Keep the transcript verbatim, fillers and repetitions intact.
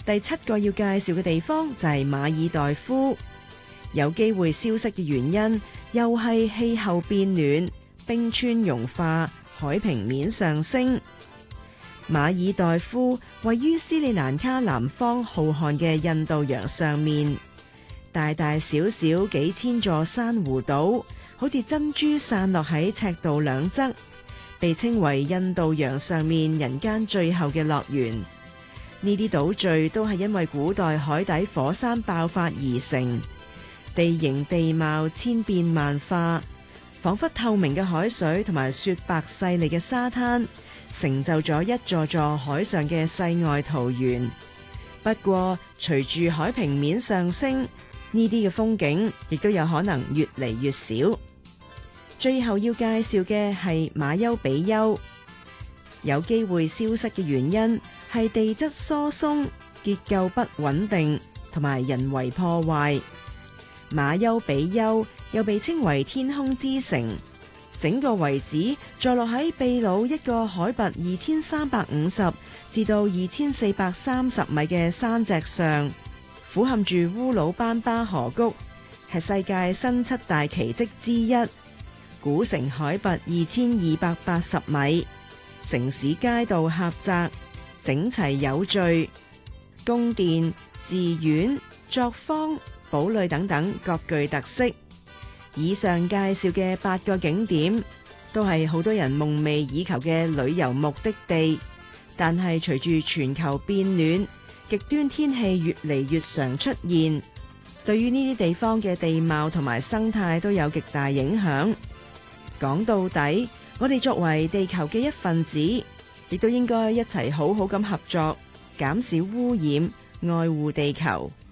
第七個要介紹嘅地方就係馬爾代夫，有機會消失嘅原因又係氣候變暖、冰川融化、海平面上升。馬爾代夫位於斯里蘭卡南方浩瀚嘅印度洋上面，大大小小幾千座珊瑚島，好似珍珠散落喺赤道兩側，被稱為印度洋上面人間最後嘅樂園。呢啲島嶼都係因為古代海底火山爆發而成，地形地貌千變萬化，仿佛透明嘅海水同埋雪白細膩嘅沙灘，成就咗一座座海上嘅世外桃源。不過，隨住海平面上升，呢啲嘅風景亦都有可能越嚟越少。最後要介紹嘅係馬丘比丘，有機會消失嘅原因係地質疏鬆、結構不穩定同埋人為破壞。馬丘比丘又被稱為天空之城。整個遺址坐落喺秘魯一個海拔二千三百五十至到二千四百三十米嘅山脊上，俯瞰住烏魯班巴河谷，係世界新七大奇蹟之一。古城海拔二千二百八十米，城市街道狹窄，整齊有序，宮殿、寺院、作坊、堡壘等等各具特色。以上介紹嘅八個景點都係好多人夢寐以求嘅旅遊目的地，但係隨住全球變暖，極端天氣越嚟越常出現，對於呢啲地方嘅地貌同埋生態都有極大影響。講到底，我哋作為地球嘅一份子，亦都應該一齊好好咁合作，減少污染，愛護地球。